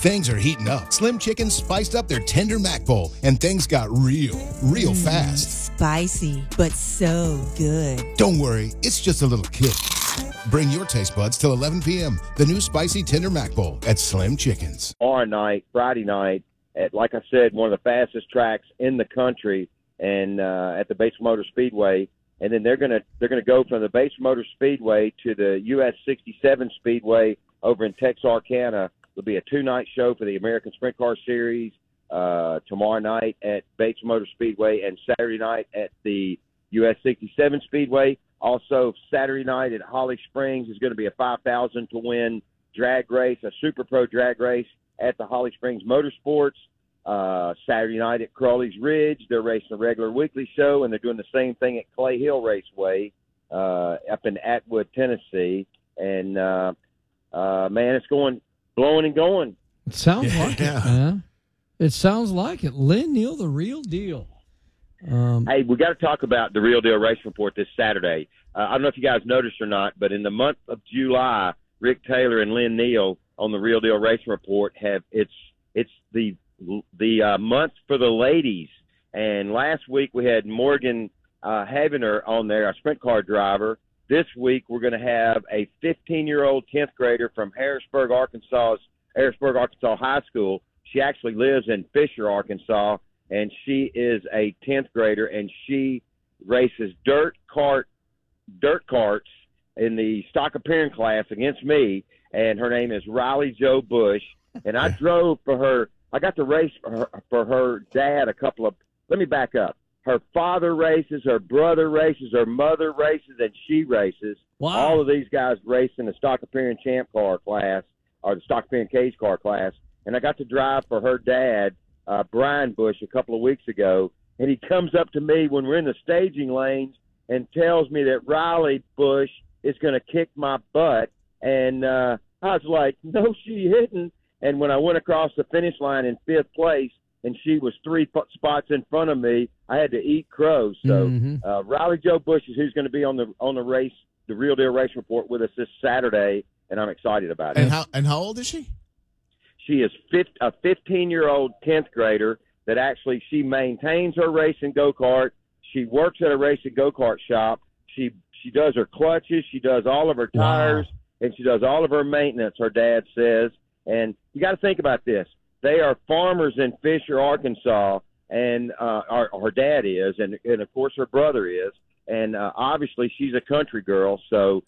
Things are heating up. Slim Chickens spiced up their tender mac bowl, and things got real fast. Spicy, but so good. Don't worry, it's just a little kick. Bring your taste buds till 11 p.m. The new spicy tender mac bowl at Slim Chickens. Friday night, at, like I said, one of the fastest tracks in the country, and at the Bates Motor Speedway. And then they're gonna go from the Bates Motor Speedway to the US 67 Speedway over in Texarkana. It'll be a 2-night show for the American Sprint Car Series tomorrow night at Bates Motor Speedway, and Saturday night at the US 67 Speedway. Also, Saturday night at Holly Springs is going to be a 5,000 to win drag race, a Super Pro drag race at the Holly Springs Motorsports. Saturday night at Crawley's Ridge, they're racing a regular weekly show, and they're doing the same thing at Clay Hill Raceway up in Atwood, Tennessee. And, man, it's blowing and going. It sounds like it, man. It sounds like it. Lynn Neal, the real deal. Hey, we got to talk about the Real Deal Race Report this Saturday. I don't know if you guys noticed or not, but in the month of July, Rick Taylor and Lynn Neal on the Real Deal Race Report it's the month for the ladies. And last week we had Morgan Havener on there, a sprint car driver. This week we're going to have a 15-year-old 10th grader from Harrisburg, Arkansas High School. She actually lives in Fisher, Arkansas, and she is a 10th grader, and she races dirt carts in the stock appearance class against me, and her name is Riley Joe Bush. And I drove for her. I got to race for her dad let me back up. Her father races, her brother races, her mother races, and she races. Wow. All of these guys race in the stock appearance champ car class, or the stock appearance cage car class. And I got to drive for her dad, Brian Bush, a couple of weeks ago, and he comes up to me when we're in the staging lanes and tells me that Riley Bush is going to kick my butt. And I was like, no, she isn't. And when I went across the finish line in 5th place, and she was 3 spots in front of me, I had to eat crow. So Riley Joe Bush is who's going to be on the race, the Real Deal Race Report with us this Saturday, and I'm excited about it. And how old is she? She is a 15-year-old 10th grader that actually she maintains her racing go-kart. She works at a racing go-kart shop. She does her clutches. She does all of her tires, and she does all of her maintenance, her dad says. And you got to think about this. They are farmers in Fisher, Arkansas, and her dad is, and of course her brother is. And obviously she's a country girl, so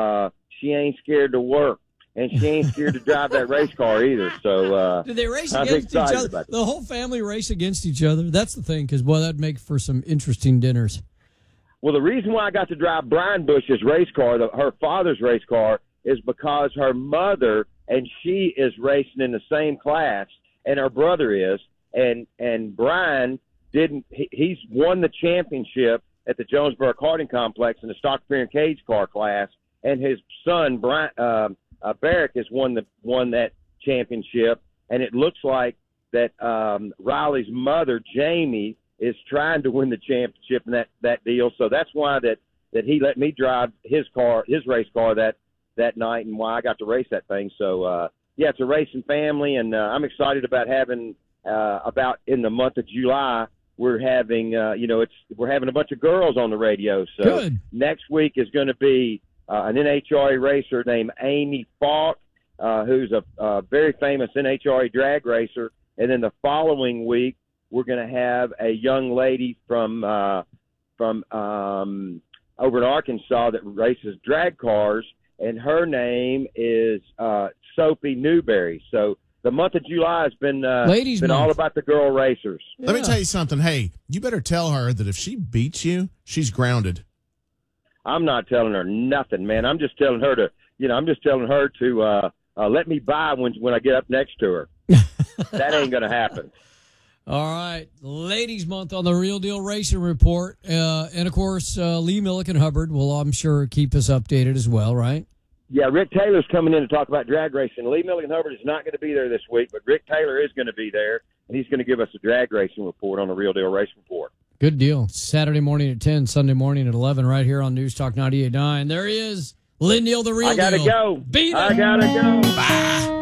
she ain't scared to work. And she ain't scared to drive that race car either. So do they race against each other? The whole family race against each other? That's the thing, because, boy, that'd make for some interesting dinners. Well, the reason why I got to drive Brian Bush's race car, her father's race car, is because her mother and she is racing in the same class, and her brother is. And Brian he's won the championship at the Jonesboro Karting Complex in the stock appearance cage car class, and his son, Barrick, has won that championship, and it looks like that Riley's mother, Jamie, is trying to win the championship in that deal. So that's why that he let me drive his race car that night, and why I got to race that thing. So yeah, it's a racing family, and I'm excited about having about in the month of July we're having we're having a bunch of girls on the radio. So good. Next week is going to be an NHRA racer named Amy Falk, who's a very famous NHRA drag racer. And then the following week, we're going to have a young lady from over in Arkansas that races drag cars, and her name is Sophie Newberry. So the month of July has been all about the girl racers. Yeah. Let me tell you something. Hey, you better tell her that if she beats you, she's grounded. I'm not telling her nothing, man. I'm just telling her to let me by when I get up next to her. That ain't going to happen. All right. Ladies Month on the Real Deal Racing Report. And, of course, Lee Milliken-Hubbard will, I'm sure, keep us updated as well, right? Yeah, Rick Taylor's coming in to talk about drag racing. Lee Milliken-Hubbard is not going to be there this week, but Rick Taylor is going to be there, and he's going to give us a drag racing report on the Real Deal Race Report. Good deal. Saturday morning at 10, Sunday morning at 11, right here on News Talk 98.9. There he is, Lynn Neal, the Real Deal. I got to go. Beat him. I got to go. Bye.